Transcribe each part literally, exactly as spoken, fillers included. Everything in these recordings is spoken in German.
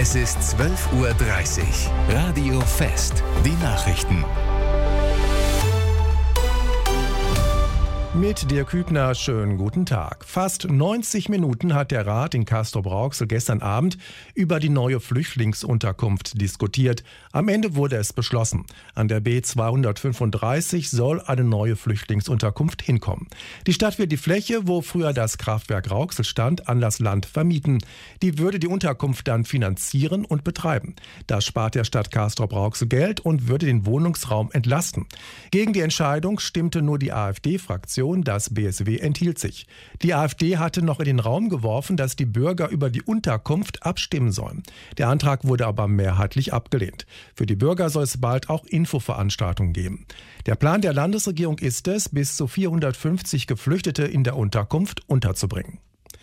Es ist zwölf Uhr dreißig. Radio Fest. Die Nachrichten. Mit Dirk Hübner, schönen guten Tag. Fast neunzig Minuten hat der Rat in Castrop-Rauxel gestern Abend über die neue Flüchtlingsunterkunft diskutiert. Am Ende wurde es beschlossen. An der B zweihundertfünfunddreißig soll eine neue Flüchtlingsunterkunft hinkommen. Die Stadt will die Fläche, wo früher das Kraftwerk Rauxel stand, an das Land vermieten. Die würde die Unterkunft dann finanzieren und betreiben. Das spart der Stadt Castrop-Rauxel Geld und würde den Wohnungsraum entlasten. Gegen die Entscheidung stimmte nur die AfD-Fraktion. Das B S W enthielt sich. Die AfD hatte noch in den Raum geworfen, dass die Bürger über die Unterkunft abstimmen sollen. Der Antrag wurde aber mehrheitlich abgelehnt. Für die Bürger soll es bald auch Infoveranstaltungen geben. Der Plan der Landesregierung ist es, bis zu vierhundertfünfzig Geflüchtete in der Unterkunft unterzubringen.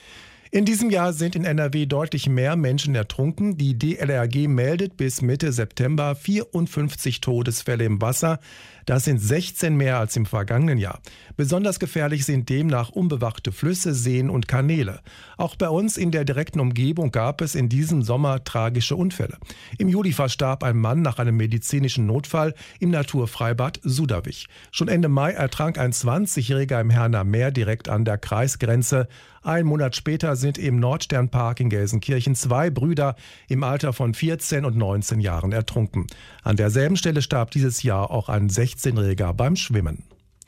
In diesem Jahr sind in N R W deutlich mehr Menschen ertrunken. Die D L R G meldet bis Mitte September vierundfünfzig Todesfälle im Wasser. Das sind sechzehn mehr als im vergangenen Jahr. Besonders gefährlich sind demnach unbewachte Flüsse, Seen und Kanäle. Auch bei uns in der direkten Umgebung gab es in diesem Sommer tragische Unfälle. Im Juli verstarb ein Mann nach einem medizinischen Notfall im Naturfreibad Suderwich. Schon Ende Mai ertrank ein zwanzigjähriger im Herner Meer direkt an der Kreisgrenze. Ein Monat später sind im Nordsternpark in Gelsenkirchen zwei Brüder im Alter von vierzehn und neunzehn Jahren ertrunken. An derselben Stelle starb dieses Jahr auch ein sechzehnjähriger beim Schwimmen.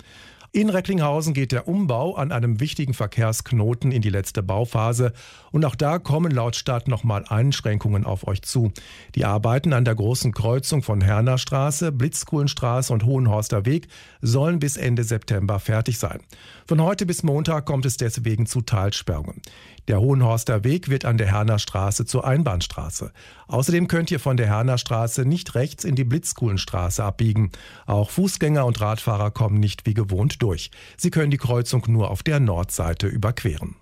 In Recklinghausen geht der Umbau an einem wichtigen Verkehrsknoten in die letzte Bauphase. Und auch da kommen laut Stadt nochmal Einschränkungen auf euch zu. Die Arbeiten an der großen Kreuzung von Hernerstraße, Blitzkuhlenstraße und Hohenhorster Weg sollen bis Ende September fertig sein. Von heute bis Montag kommt es deswegen zu Teilsperrungen. Der Hohenhorster Weg wird an der Hernerstraße zur Einbahnstraße. Außerdem könnt ihr von der Hernerstraße nicht rechts in die Blitzkuhlenstraße abbiegen. Auch Fußgänger und Radfahrer kommen nicht wie gewohnt durch. Sie können die Kreuzung nur auf der Nordseite überqueren.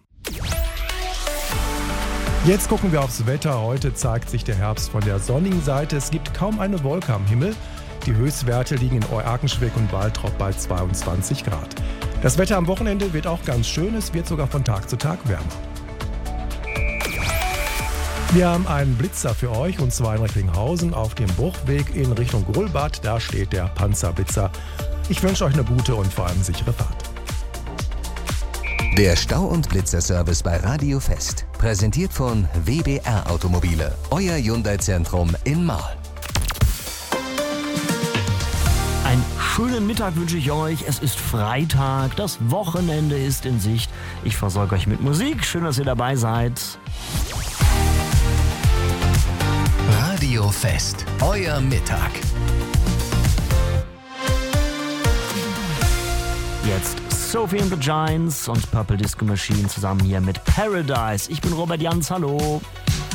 Jetzt gucken wir aufs Wetter. Heute zeigt sich der Herbst von der sonnigen Seite. Es gibt kaum eine Wolke am Himmel. Die Höchstwerte liegen in Euerkenschwick und Waltrop bei zweiundzwanzig Grad. Das Wetter am Wochenende wird auch ganz schön. Es wird sogar von Tag zu Tag wärmer. Wir haben einen Blitzer für euch, und zwar in Recklinghausen auf dem Bruchweg in Richtung Grulbad. Da steht der Panzerblitzer. Ich wünsche euch eine gute und vor allem sichere Fahrt. Der Stau- und Blitzerservice bei Radio Fest. Präsentiert von W B R Automobile. Euer Hyundai-Zentrum in Marl. Einen schönen Mittag wünsche ich euch. Es ist Freitag, das Wochenende ist in Sicht. Ich versorge euch mit Musik. Schön, dass ihr dabei seid. Radio Fest. Euer Mittag. Jetzt Sophie and the Giants und Purple Disco Machine zusammen hier mit Paradise. Ich bin Robert Jans, hallo.